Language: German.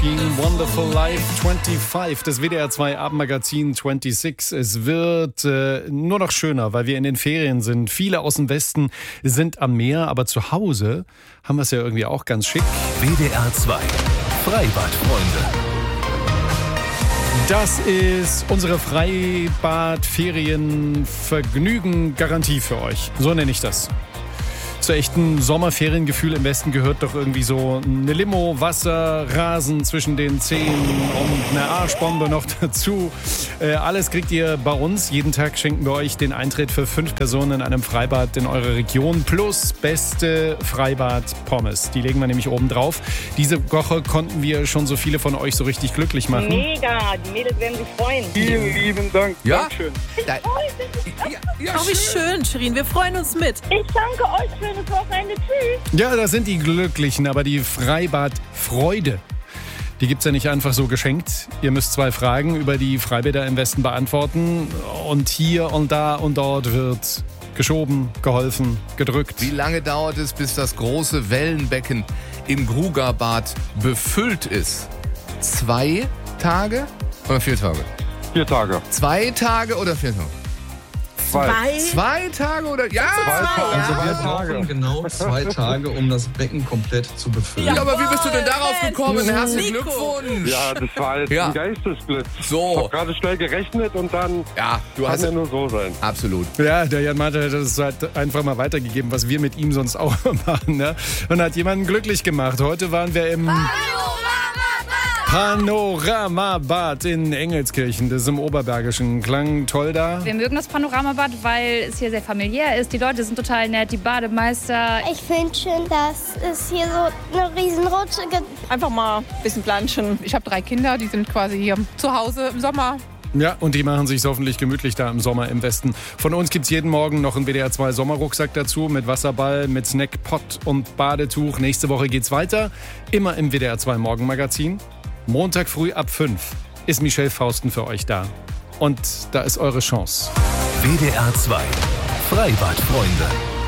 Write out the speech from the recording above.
Måneskin, Wonderful Life 25, das WDR 2 Abendmagazin 26. Es wird nur noch schöner, weil wir in den Ferien sind. Viele aus dem Westen sind am Meer, aber zu Hause haben wir es ja irgendwie auch ganz schick. WDR 2 Freibadfreunde. Das ist unsere Freibad-Ferien-Vergnügen-Garantie für euch. So nenne ich das. Zu echten Sommerferiengefühl im Westen gehört doch irgendwie so eine Limo, Wasser, Rasen zwischen den Zehen und eine Arschbombe noch dazu. Alles kriegt ihr bei uns. Jeden Tag schenken wir euch den Eintritt für 5 Personen in einem Freibad in eurer Region plus beste Freibad-Pommes. Die legen wir nämlich oben drauf. Diese Woche konnten wir schon so viele von euch so richtig glücklich machen. Mega, die Mädels werden sich freuen. Vielen lieben Dank. Ja? Dankeschön. Oh, wie schön, Shirin. Wir freuen uns mit. Ich danke euch, schönes Wochenende. Tschüss. Ja, das sind die Glücklichen, aber die Freibad-Freude, die gibt's ja nicht einfach so geschenkt. Ihr müsst 2 Fragen über die Freibäder im Westen beantworten. Und hier und da und dort wird geschoben, geholfen, gedrückt. Wie lange dauert es, bis das große Wellenbecken im Grugerbad befüllt ist? 2 Tage oder 4 Tage? 4 Tage. 2 Tage oder 4 Tage? 2 Tage oder? Ja! 2 Tage. Also wir 2 Tage. brauchen genau 2 Tage, um das Becken komplett zu befüllen. Ja, aber wie bist du denn darauf gekommen? Herzlichen Nico. Glückwunsch! Ja, das war jetzt Ja. ein Geistesblitz. So. Ich habe gerade schnell gerechnet und dann Ja, du kann hast ja nur so sein. absolut. Ja, der Jan Martin hat das halt einfach mal weitergegeben, was wir mit ihm sonst auch machen. Ne? Und hat jemanden glücklich gemacht. Heute waren wir im Panoramabad in Engelskirchen. Das ist im Oberbergischen. Klang toll da. Wir mögen das Panoramabad, weil es hier sehr familiär ist. Die Leute sind total nett, die Bademeister. Ich finde schön, dass es hier so eine Riesenrutsche gibt. Einfach mal ein bisschen planschen. Ich habe 3 Kinder, die sind quasi hier zu Hause im Sommer. Ja, und die machen sich hoffentlich gemütlich da im Sommer im Westen. Von uns gibt's jeden Morgen noch einen WDR 2 Sommerrucksack dazu mit Wasserball, mit Snackpot und Badetuch. Nächste Woche geht's weiter. Immer im WDR 2 Morgenmagazin. Montag früh ab 5 ist Michelle Fausten für euch da. Und da ist eure Chance. WDR 2 Freibadfreunde.